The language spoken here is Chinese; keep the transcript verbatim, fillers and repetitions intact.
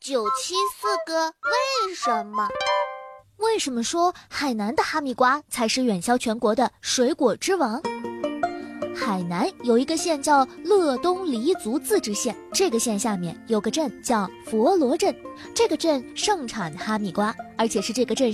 九七四个为什么？ 为什么说海南的哈密瓜才是远销全国的水果之王？海南有一个县叫乐东黎族自治县，这个县下面有个镇叫佛罗镇，这个镇盛产哈密瓜，而且是这个镇